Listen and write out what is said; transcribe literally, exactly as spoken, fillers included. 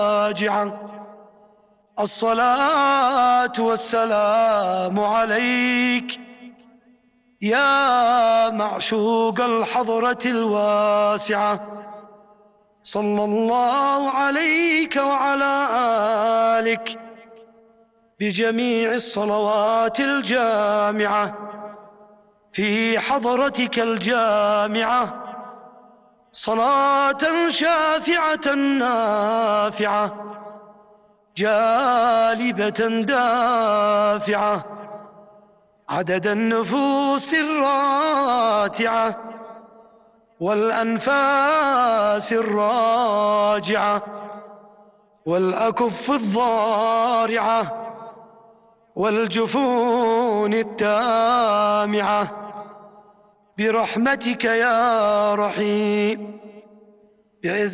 راجعة. الصلاة والسلام عليك يا معشوق الحضرة الواسعة، صلى الله عليك وعلى آلك بجميع الصلوات الجامعة في حضرتك الجامعة، صلاة شافعة نافعة جالبة دافعة عدد النفوس الراتعة والأنفاس الراجعة والأكف الضارعة والجفون التامعة، برحمتك يا رحيم.